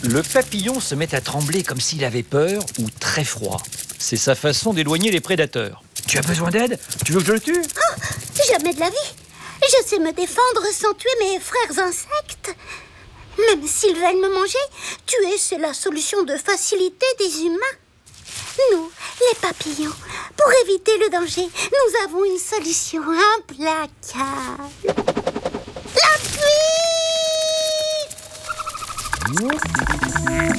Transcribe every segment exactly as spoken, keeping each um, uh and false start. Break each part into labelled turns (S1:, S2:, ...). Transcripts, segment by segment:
S1: Le papillon se met à trembler comme s'il avait peur ou très froid. C'est sa façon d'éloigner les prédateurs. Tu as besoin d'aide? Tu veux que je le tue?
S2: Oh, jamais de la vie. Je sais me défendre sans tuer mes frères insectes. Même s'ils veulent me manger, tuer, c'est la solution de facilité des humains. Nous, les papillons, pour éviter le danger, nous avons une solution implacable. La fuite!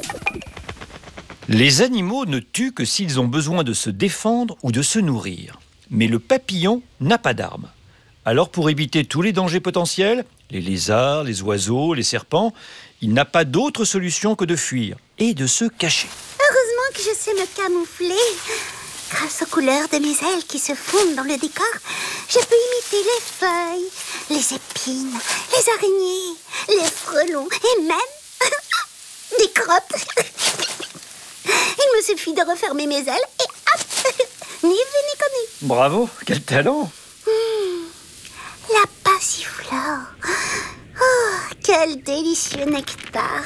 S1: Les animaux ne tuent que s'ils ont besoin de se défendre ou de se nourrir. Mais le papillon n'a pas d'armes. Alors pour éviter tous les dangers potentiels, les lézards, les oiseaux, les serpents, il n'a pas d'autre solution que de fuir et de se cacher.
S2: Heureusement que je sais me camoufler. Grâce aux couleurs de mes ailes qui se fondent dans le décor, je peux imiter les feuilles, les épines, les araignées, les frelons et même des crottes. Il me suffit de refermer mes ailes et hop, ni vu ni connu.
S1: Bravo, quel talent!
S2: Mmh, la passiflore. Oh, quel délicieux nectar.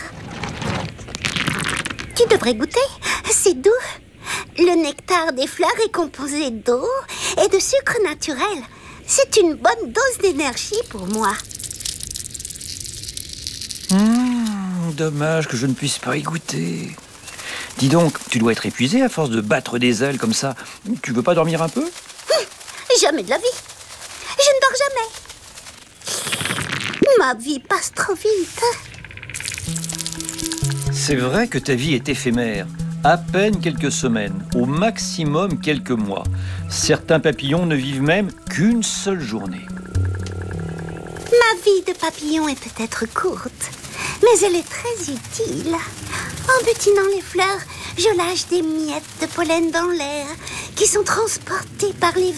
S2: Tu devrais goûter, c'est doux. Le nectar des fleurs est composé d'eau et de sucre naturel. C'est une bonne dose d'énergie pour moi.
S1: Mmh, dommage que je ne puisse pas y goûter. Dis donc, tu dois être épuisé à force de battre des ailes comme ça. Tu veux pas dormir un peu?
S2: Hum, jamais de la vie. Je ne dors jamais. Ma vie passe trop vite.
S1: C'est vrai que ta vie est éphémère. À peine quelques semaines, au maximum quelques mois. Certains papillons ne vivent même qu'une seule journée.
S2: Ma vie de papillon est peut-être courte, mais elle est très utile. En butinant les fleurs, je lâche des miettes de pollen dans l'air qui sont transportées par les